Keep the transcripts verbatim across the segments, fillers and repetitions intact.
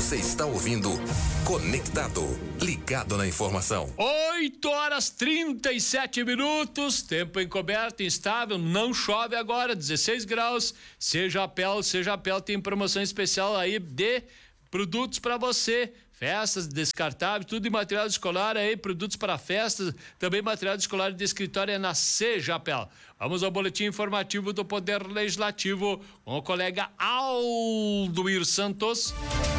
Você está ouvindo Conectado, ligado na informação. oito horas trinta e sete minutos, tempo encoberto, instável, não chove agora, dezesseis graus. Seja Apel, seja Apel tem promoção especial aí de produtos para você. Festas, descartáveis, tudo em material escolar aí, produtos para festas, também material escolar de escritório é na Seja Apel. Vamos ao boletim informativo do Poder Legislativo com o colega Aldoir Santos.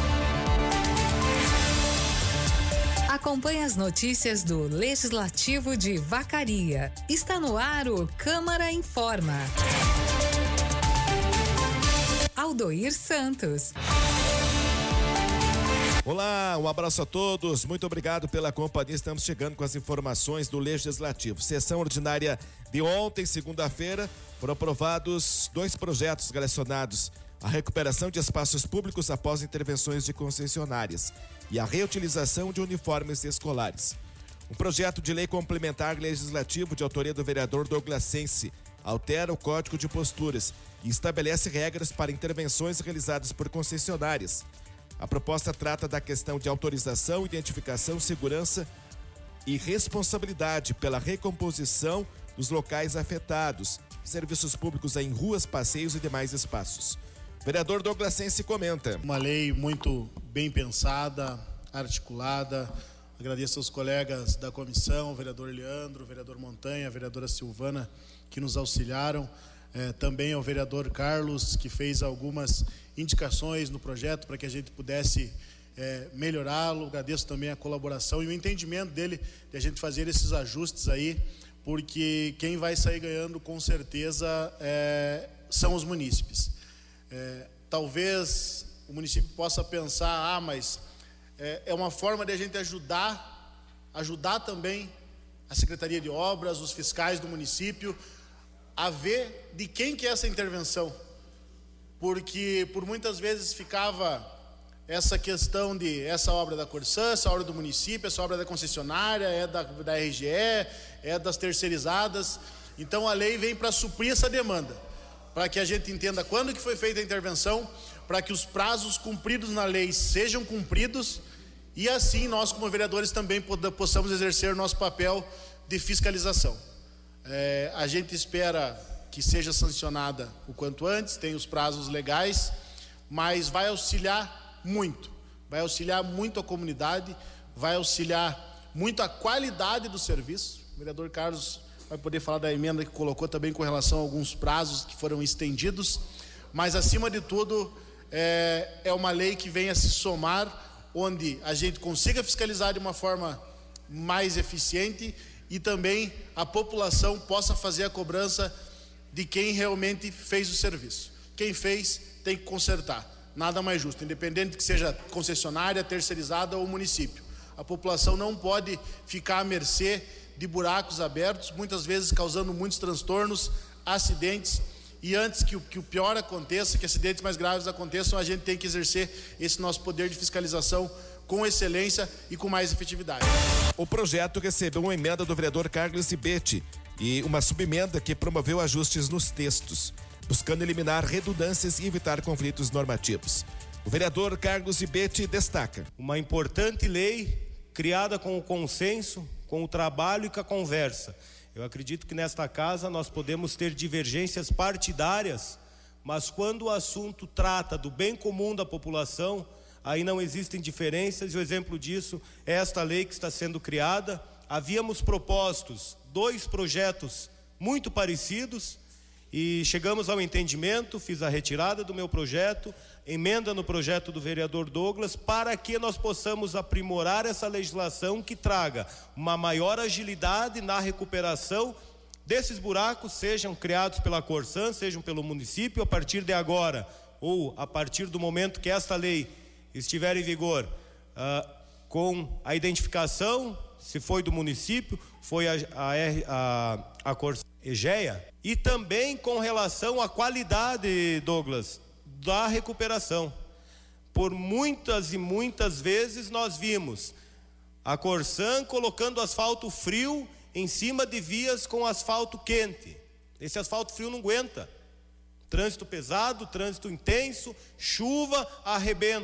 Acompanhe as notícias do Legislativo de Vacaria. Está no ar o Câmara Informa. Aldoir Santos. Olá, um abraço a todos, muito obrigado pela companhia. Estamos chegando com as informações do Legislativo. Sessão ordinária de ontem, segunda-feira, foram aprovados dois projetos relacionados à recuperação de espaços públicos após intervenções de concessionárias e a reutilização de uniformes escolares. Um projeto de lei complementar legislativo de autoria do vereador Douglas Sense altera o Código de Posturas e estabelece regras para intervenções realizadas por concessionárias. A proposta trata da questão de autorização, identificação, segurança e responsabilidade pela recomposição dos locais afetados, serviços públicos em ruas, passeios e demais espaços. O vereador Douglas Sense comenta. Uma lei muito bem pensada, articulada. Agradeço aos colegas da comissão, o vereador Leandro, o vereador Montanha, a vereadora Silvana, que nos auxiliaram. É, também ao vereador Carlos, que fez algumas indicações no projeto para que a gente pudesse é, melhorá-lo. Agradeço também a colaboração e o entendimento dele de a gente fazer esses ajustes aí, porque quem vai sair ganhando com certeza é, são os munícipes. É, talvez o município possa pensar, ah, mas é, é uma forma de a gente ajudar, ajudar também a Secretaria de Obras, os fiscais do município, a ver de quem que é essa intervenção, porque por muitas vezes ficava essa questão de essa obra da Corsã, essa obra do município, essa obra da concessionária, é da, da R G E, é das terceirizadas. Então a lei vem para suprir essa demanda, para que a gente entenda quando que foi feita a intervenção, para que os prazos cumpridos na lei sejam cumpridos e assim nós como vereadores também possamos exercer o nosso papel de fiscalização. É, a gente espera que seja sancionada o quanto antes, tem os prazos legais, mas vai auxiliar muito, vai auxiliar muito a comunidade, vai auxiliar muito a qualidade do serviço. O vereador Carlos vai poder falar da emenda que colocou também com relação a alguns prazos que foram estendidos, mas acima de tudo é, é uma lei que vem a se somar, onde a gente consiga fiscalizar de uma forma mais eficiente e também a população possa fazer a cobrança de quem realmente fez o serviço. Quem fez tem que consertar, nada mais justo, independente que seja concessionária, terceirizada ou município. A população não pode ficar à mercê de buracos abertos, muitas vezes causando muitos transtornos, acidentes, e antes que o, que o pior aconteça, que acidentes mais graves aconteçam, a gente tem que exercer esse nosso poder de fiscalização com excelência e com mais efetividade. O projeto recebeu uma emenda do vereador Carlos Ibete e uma subemenda que promoveu ajustes nos textos, buscando eliminar redundâncias e evitar conflitos normativos. O vereador Carlos Ibete destaca. Uma importante lei criada com o consenso, com o trabalho e com a conversa. Eu acredito que nesta casa nós podemos ter divergências partidárias, mas quando o assunto trata do bem comum da população, aí não existem diferenças, e o exemplo disso é esta lei que está sendo criada. Havíamos propostos dois projetos muito parecidos e chegamos ao entendimento, fiz a retirada do meu projeto, emenda no projeto do vereador Douglas, para que nós possamos aprimorar essa legislação que traga uma maior agilidade na recuperação desses buracos, sejam criados pela Corsã, sejam pelo município, a partir de agora, ou a partir do momento que esta lei estiver em vigor, uh, com a identificação, se foi do município, foi a, a, a, a Corsã Egea, e também com relação à qualidade, Douglas, da recuperação. Por muitas e muitas vezes nós vimos a Corsã colocando asfalto frio em cima de vias com asfalto quente. Esse asfalto frio não aguenta. Trânsito pesado, trânsito intenso, chuva, arrebenta.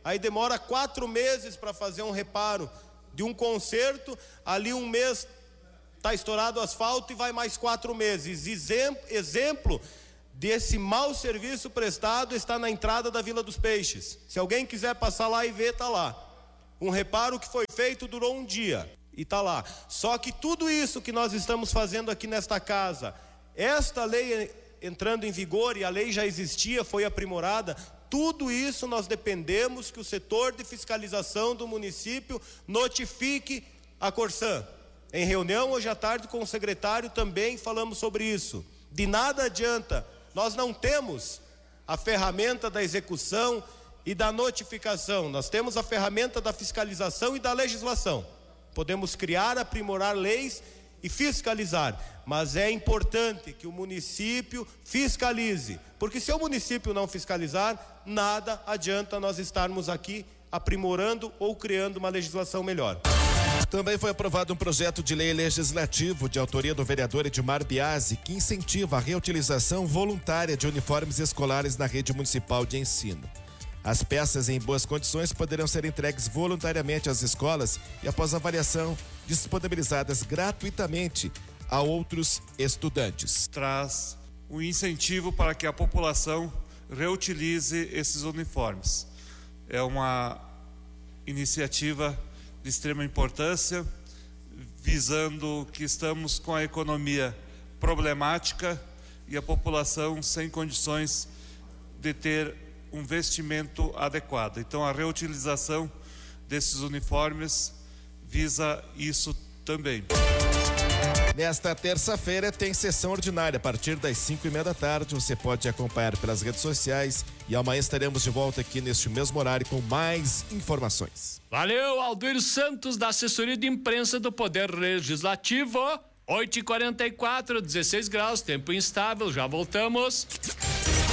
aí demora quatro meses para fazer um reparo de um conserto, ali um mês está estourado o asfalto e vai mais quatro meses. Exemplo, exemplo desse mau serviço prestado está na entrada da Vila dos Peixes. Se alguém quiser passar lá e ver, está lá. Um reparo que foi feito durou um dia e está lá. Só que tudo isso que nós estamos fazendo aqui nesta casa, esta lei entrando em vigor, e a lei já existia, foi aprimorada, tudo isso nós dependemos que o setor de fiscalização do município notifique a Corsan. Em reunião hoje à tarde com o secretário também falamos sobre isso. De nada adianta, nós não temos a ferramenta da execução e da notificação, nós temos a ferramenta da fiscalização e da legislação. Podemos criar, aprimorar leis e fiscalizar, mas é importante que o município fiscalize, porque se o município não fiscalizar, nada adianta nós estarmos aqui aprimorando ou criando uma legislação melhor. Também foi aprovado um projeto de lei legislativo de autoria do vereador Edmar Biasi, que incentiva a reutilização voluntária de uniformes escolares na rede municipal de ensino. As peças em boas condições poderão ser entregues voluntariamente às escolas e, após avaliação, disponibilizadas gratuitamente a outros estudantes. Traz um incentivo para que a população reutilize esses uniformes. É uma iniciativa de extrema importância, visando que estamos com a economia problemática e a população sem condições de ter um vestimento adequado. Então, a reutilização desses uniformes visa isso também. Nesta terça-feira tem sessão ordinária a partir das cinco e meia da tarde. Você pode acompanhar pelas redes sociais e amanhã estaremos de volta aqui neste mesmo horário com mais informações. Valeu, Alduírio Santos, da assessoria de imprensa do Poder Legislativo. oito e quarenta e quatro, dezesseis graus, tempo instável, já voltamos.